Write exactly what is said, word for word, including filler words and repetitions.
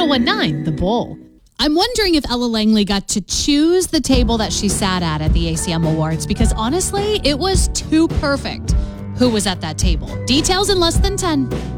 oh one nine, The Bull. I'm wondering if Ella Langley got to choose the table that she sat at at the A C M Awards, because honestly, it was too perfect. Who was at that table? Details in less than ten.